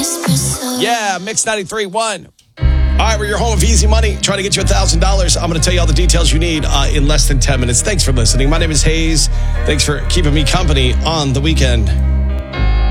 Yeah, Mix 93.1. All right, we're your home of easy money, trying to get you $1,000. I'm going to tell you all the details you need in less than 10 minutes. Thanks for listening. My name is Hayes. Thanks for keeping me company on the weekend.